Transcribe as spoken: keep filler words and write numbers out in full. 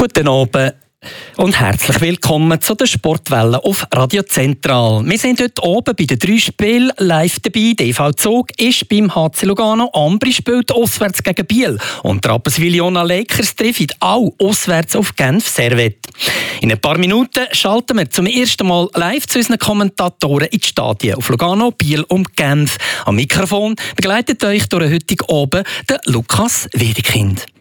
Guten Abend und herzlich willkommen zu der Sportwelle auf Radio Zentral. Wir sind heute oben bei den drei Spielen live dabei. Der E V Zug ist beim H C Lugano. Ambri spielt auswärts gegen Biel. Und der Rapperswil-Jona Lakers treffen auch auswärts auf Genf Servette. In ein paar Minuten schalten wir zum ersten Mal live zu unseren Kommentatoren ins Stadion auf Lugano, Biel und Genf. Am Mikrofon begleitet euch durch heute oben der Lukas Wedekind.